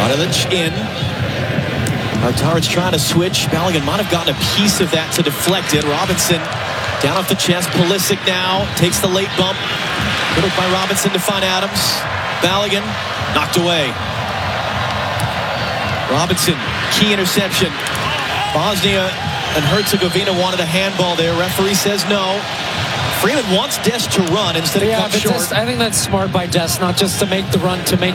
Radilic in. Artarov's trying to switch. Balogun might have gotten a piece of that to deflect it. Robinson down off the chest. Pulisic now takes the late bump. Good by Robinson to find Adams. Balogun knocked away. Robinson, key interception. Bosnia and Herzegovina wanted a handball there. Referee says no. Freeman wants Dest to run instead of cut short. I think that's smart by Dest, not just to make the run, to make